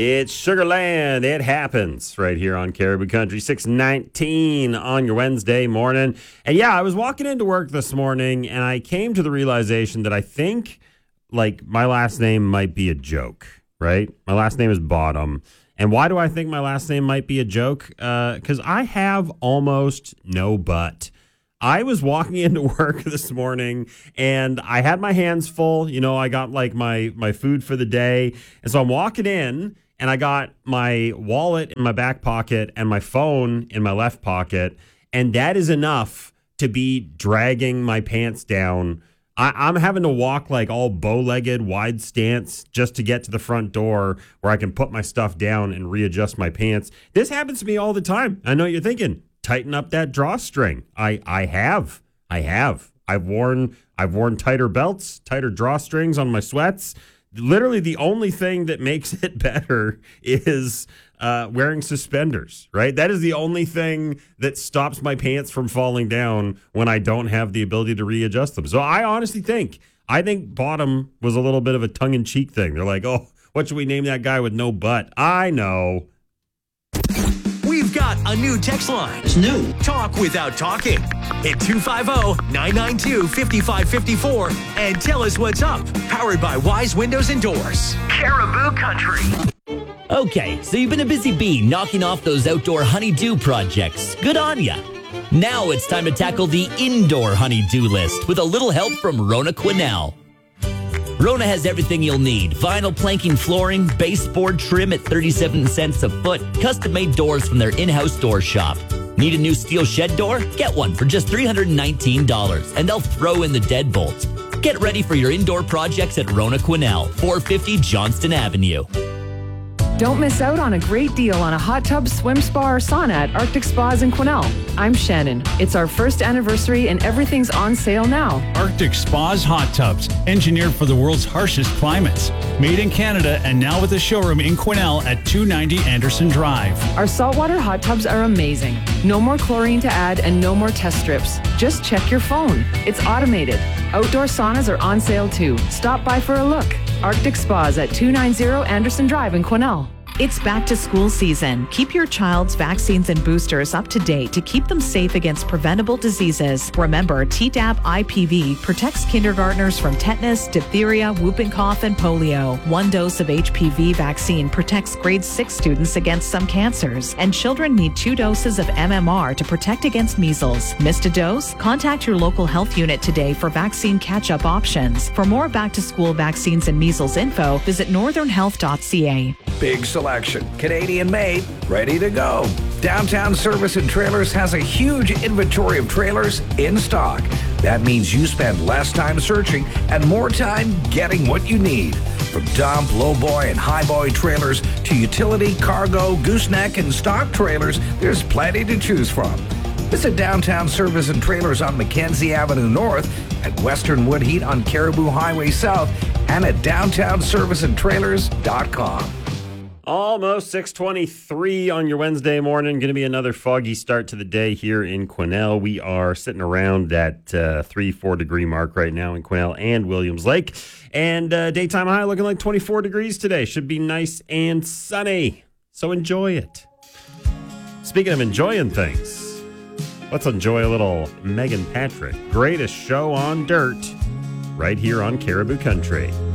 It's Sugarland. It happens right here on Caribou Country. 6:19 on your Wednesday morning. And yeah, I was walking into work this morning and I came to the realization that I think my last name might be a joke, right? My last name is Bottom. And why do I think my last name might be a joke? Because I have almost no butt. I was walking into work this morning and I had my hands full. You know, I got my food for the day. And so I'm walking in and I got my wallet in my back pocket and my phone in my left pocket. And that is enough to be dragging my pants down. I'm having to walk all bow-legged, wide stance just to get to the front door where I can put my stuff down and readjust my pants. This happens to me all the time. I know what you're thinking. Tighten up that drawstring. I have. I've worn tighter belts, tighter drawstrings on my sweats. Literally the only thing that makes it better is wearing suspenders, right? That is the only thing that stops my pants from falling down when I don't have the ability to readjust them. So I honestly think Bottom was a little bit of a tongue-in-cheek thing. They're like, oh, what should we name that guy with no butt? I know. We've got a new text line. It's new. Talk without talking. Hit 250-992-5554 and tell us what's up. Powered by Wise Windows and Doors. Caribou Country. Okay, so you've been a busy bee knocking off those outdoor honey-do projects. Good on ya. Now it's time to tackle the indoor honey-do list with a little help from Rona Quinnell. Rona has everything you'll need. Vinyl planking flooring, baseboard trim at 37 cents a foot, custom-made doors from their in-house door shop. Need a new steel shed door? Get one for just $319, and they'll throw in the deadbolt. Get ready for your indoor projects at Rona Quinnell, 450 Johnston Avenue. Don't miss out on a great deal on a hot tub, swim spa, or sauna at Arctic Spas in Quinnell. I'm Shannon. It's our first anniversary and everything's on sale now. Arctic Spas hot tubs, engineered for the world's harshest climates. Made in Canada and now with a showroom in Quinnell at 290 Anderson Drive. Our saltwater hot tubs are amazing. No more chlorine to add and no more test strips. Just check your phone. It's automated. Outdoor saunas are on sale too. Stop by for a look. Arctic Spas at 290 Anderson Drive in Quinnell. It's back to school season. Keep your child's vaccines and boosters up to date to keep them safe against preventable diseases. Remember, Tdap IPV protects kindergartners from tetanus, diphtheria, whooping cough, and polio. 1 dose of HPV vaccine protects grade 6 students against some cancers. And children need 2 doses of MMR to protect against measles. Missed a dose? Contact your local health unit today for vaccine catch-up options. For more back-to-school vaccines and measles info, visit northernhealth.ca. Big selection, Canadian made, ready to go. Downtown Service and Trailers has a huge inventory of trailers in stock. That means you spend less time searching and more time getting what you need. From dump, lowboy, and highboy trailers to utility, cargo, gooseneck, and stock trailers, there's plenty to choose from. Visit Downtown Service and Trailers on Mackenzie Avenue North, at Western Woodheat on Caribou Highway South, and at downtownserviceandtrailers.com. Almost 6:23 on your Wednesday morning. Going to be another foggy start to the day here in Quinnell. We are sitting around that 3-4 degree mark right now in Quinnell and Williams Lake. And daytime high looking like 24 degrees today. Should be nice and sunny. So enjoy it. Speaking of enjoying things, let's enjoy a little Megan Patrick. Greatest show on dirt right here on Caribou Country.